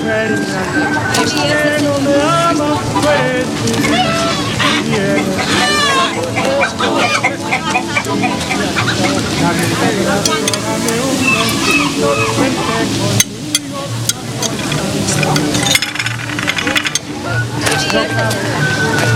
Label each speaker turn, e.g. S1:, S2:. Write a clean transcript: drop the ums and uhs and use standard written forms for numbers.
S1: que no me amas, pues tú tienes. Dame un besito, vente conmigo.